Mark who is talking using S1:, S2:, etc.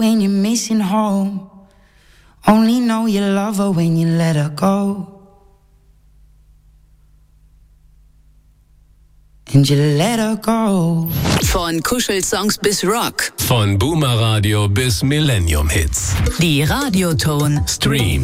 S1: when you're missing home. Only know you love her when you let her go. And you let her go.
S2: Von Kuschelsongs bis Rock.
S3: Von Boomer Radio bis Millennium Hits.
S2: Die Radioton
S3: Stream.